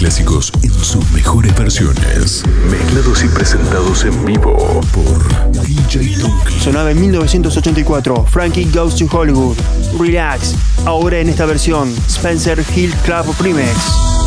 clásicos en sus mejores versiones. Mezclados y presentados en vivo por DJ Tonky. Sonaba en 1984, Frankie Goes to Hollywood. Relax, ahora en esta versión, Spencer Hill Club Remix.